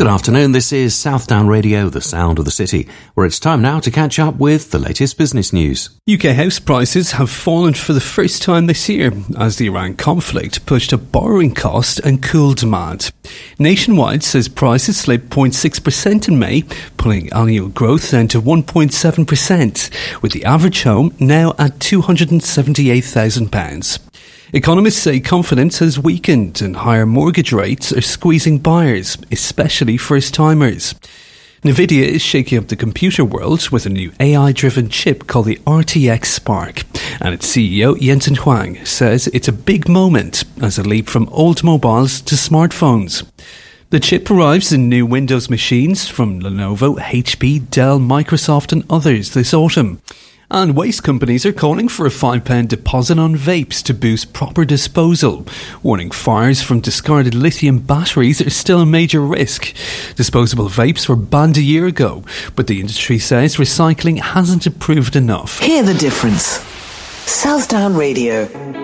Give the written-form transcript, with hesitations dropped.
Good afternoon, this is Southdown Radio, the sound of the city, where it's time now to catch up with the latest business news. UK house prices have fallen for the first time this year as the Iran conflict pushed up borrowing costs and cooled demand. Nationwide says prices slipped 0.6% in May, pulling annual growth down to 1.7%, with the average home now at £278,000. Economists say confidence has weakened and higher mortgage rates are squeezing buyers, especially first-timers. Nvidia is shaking up the computer world with a new AI-driven chip called the RTX Spark, and its CEO Jensen Huang says it's a big moment as a leap from old mobiles to smartphones. The chip arrives in new Windows machines from Lenovo, HP, Dell, Microsoft and others this autumn. And waste companies are calling for a £5 deposit on vapes to boost proper disposal, warning fires from discarded lithium batteries are still a major risk. Disposable vapes were banned a year ago, but the industry says recycling hasn't improved enough. Hear the difference. Southdown Radio.